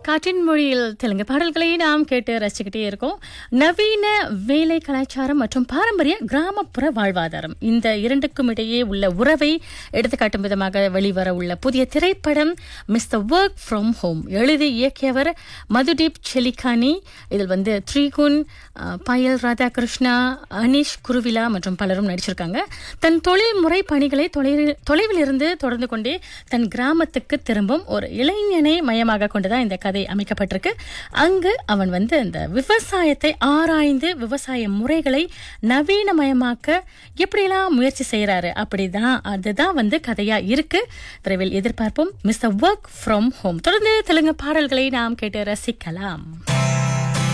காற்றின் மொழியில் தெலுங்கு பாடல்களை நாம் கேட்டு ரசிச்சுக்கிட்டே இருக்கோம். நவீன வேலை கலாச்சாரம் மற்றும் பாரம்பரிய கிராமப்புற வாழ்வாதாரம், இந்த இரண்டுக்கும் இடையே உள்ள உறவை எடுத்துக்காட்டும் விதமாக வெளிவர உள்ள புதிய திரைப்படம் மிஸ்டர் ஒர்க் ஃப்ரம் ஹோம். எழுதி இயக்கியவர் மதுதீப் செலிகானி. இதில் த்ரிகுன், பயல் ராதாகிருஷ்ணா, அனிஷ் குருவிலா மற்றும் பலரும் நடிச்சிருக்காங்க. தன் தொழில் முறை பணிகளை தொலைவில் இருந்து தொடர்ந்து கொண்டே தன் கிராமத்துக்கு திரும்பும் ஒரு இளைஞனை மையமாக கொண்டுதான் இந்த கதை அமைக்கப்பட்டிருக்கு. அங்கு அவன் இந்த விவசாயத்தை ஆராய்ந்து விவசாய முறைகளை நவீனமயமாக்க எப்படியெல்லாம் முயற்சி செய்யறாரு. அதுதான் கதையா இருக்கு. விரைவில் எதிர்பார்ப்போம் மிஸ்டர் ஒர்க் ஃப்ரம் ஹோம். தொடர்ந்து தெலுங்கு பாடல்களை நாம் கேட்டு ரசிக்கலாம்.